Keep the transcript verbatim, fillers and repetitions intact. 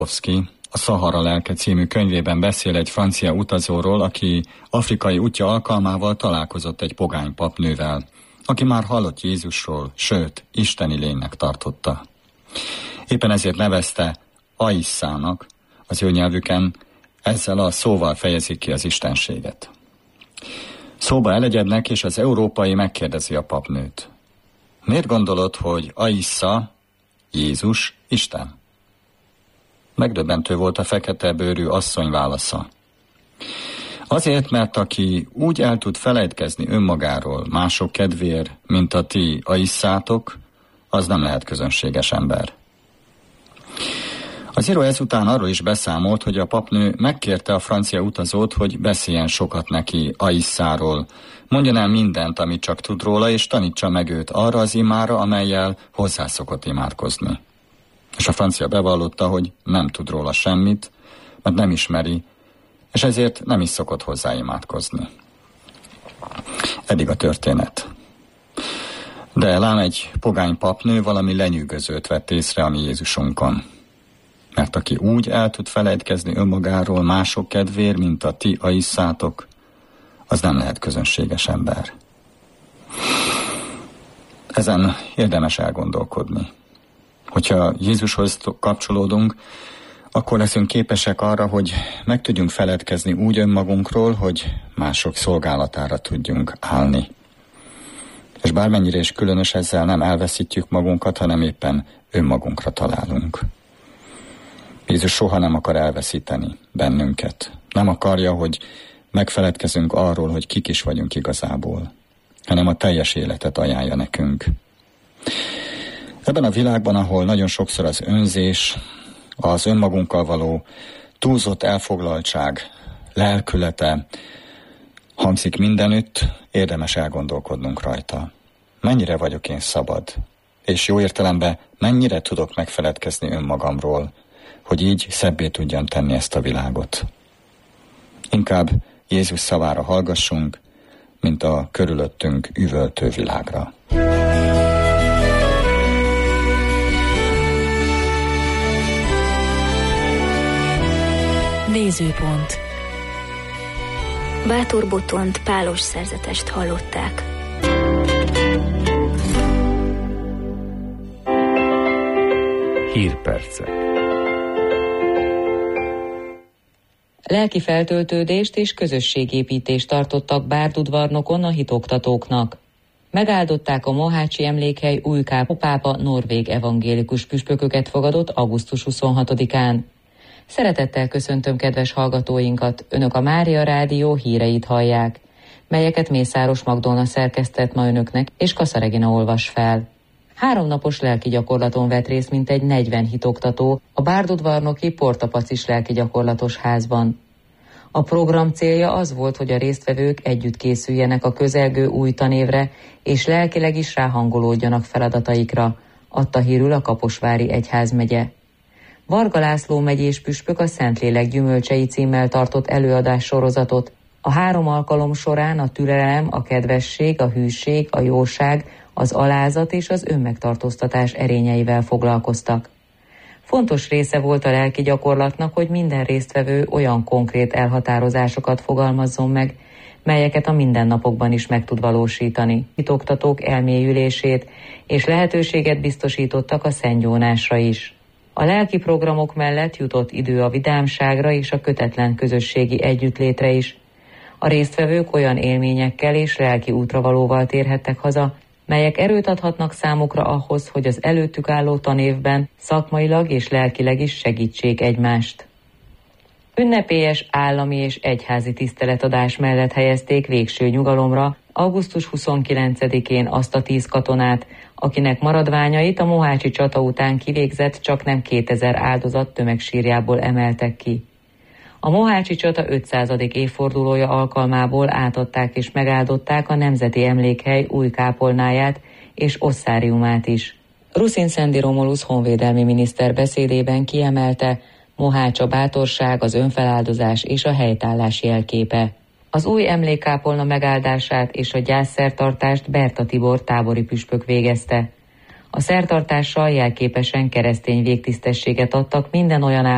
A Szahara lelke című könyvében beszél egy francia utazóról, aki afrikai útja alkalmával találkozott egy pogány papnővel, aki már hallott Jézusról, sőt, isteni lénynek tartotta. Éppen ezért nevezte Aisszának, az ő nyelvüken ezzel a szóval fejezik ki az istenséget. Szóba elegyednek, és az európai megkérdezi a papnőt. Miért gondolod, hogy Aissza, Jézus, Isten? Megdöbbentő volt a fekete bőrű asszony válasza. Azért, mert aki úgy el tud felejtkezni önmagáról mások kedvéért, mint a ti Aisszátok, az nem lehet közönséges ember. Az író ezután arról is beszámolt, hogy a papnő megkérte a francia utazót, hogy beszéljen sokat neki Aisszáról, mondjon el mindent, amit csak tud róla, és tanítsa meg őt arra az imára, amellyel hozzászokott imádkozni. És a francia bevallotta, hogy nem tud róla semmit, mert nem ismeri, és ezért nem is szokott hozzá imádkozni. Eddig a történet. De lám egy pogány papnő valami lenyűgözőt vett észre a mi Jézusunkon. Mert aki úgy el tud felejtkezni önmagáról mások kedvéért, mint a ti Aisszátok, az nem lehet közönséges ember. Ezen érdemes elgondolkodni. Hogyha Jézushoz kapcsolódunk, akkor leszünk képesek arra, hogy meg tudjunk feledkezni úgy önmagunkról, hogy mások szolgálatára tudjunk állni. És bármennyire is különös, ezzel nem elveszítjük magunkat, hanem éppen önmagunkra találunk. Jézus soha nem akar elveszíteni bennünket. Nem akarja, hogy megfeledkezünk arról, hogy kik is vagyunk igazából, hanem a teljes életet ajánlja nekünk. Ebben a világban, ahol nagyon sokszor az önzés, az önmagunkkal való túlzott elfoglaltság lelkülete hangzik mindenütt, érdemes elgondolkodnunk rajta. Mennyire vagyok én szabad, és jó értelemben mennyire tudok megfeledkezni önmagamról, hogy így szebbé tudjam tenni ezt a világot. Inkább Jézus szavára hallgassunk, mint a körülöttünk üvöltő világra. Nézőpont. Bátor Botont pálos szerzetest hallották. Hírpercek. Lelki feltöltődést és közösségépítést tartottak Bárdudvarnokon a hitoktatóknak. Megáldották a mohácsi emlékhely Újkápó pápa norvég evangélikus püspököket fogadott augusztus huszonhatodikán. Szeretettel köszöntöm kedves hallgatóinkat, Önök a Mária Rádió híreit hallják, melyeket Mészáros Magdolna szerkesztett ma Önöknek, és Kassa Regina olvas fel. Háromnapos lelki gyakorlaton vett részt mintegy negyven hitoktató a Bárdudvarnoki Portapacis lelki gyakorlatos házban. A program célja az volt, hogy a résztvevők együtt készüljenek a közelgő új tanévre, és lelkileg is ráhangolódjanak feladataikra, adta hírül a Kaposvári egyházmegye. Varga László megyés püspök a Szentlélek gyümölcsei címmel tartott előadás sorozatot. A három alkalom során a türelem, a kedvesség, a hűség, a jóság, az alázat és az önmegtartóztatás erényeivel foglalkoztak. Fontos része volt a lelki gyakorlatnak, hogy minden résztvevő olyan konkrét elhatározásokat fogalmazzon meg, melyeket a mindennapokban is meg tud valósítani. Hitoktatók elmélyülését és lehetőséget biztosítottak a szentgyónásra is. A lelki programok mellett jutott idő a vidámságra és a kötetlen közösségi együttlétre is. A résztvevők olyan élményekkel és lelki útravalóval térhettek haza, melyek erőt adhatnak számukra ahhoz, hogy az előttük álló tanévben szakmailag és lelkileg is segítsék egymást. Ünnepélyes állami és egyházi tiszteletadás mellett helyezték végső nyugalomra augusztus huszonkilencedikén azt a tíz katonát, akinek maradványait a mohácsi csata után kivégzett csaknem kétezer áldozat tömegsírjából emeltek ki. A mohácsi csata ötszázadik évfordulója alkalmából átadták és megáldották a Nemzeti Emlékhely új kápolnáját és osszáriumát is. Ruszin Szendi Romulus honvédelmi miniszter beszédében kiemelte, Mohács a bátorság, az önfeláldozás és a helytállás jelképe. Az új emlékkápolna megáldását és a gyászszertartást Berta Tibor tábori püspök végezte. A szertartással jelképesen keresztény végtisztességet adtak minden olyan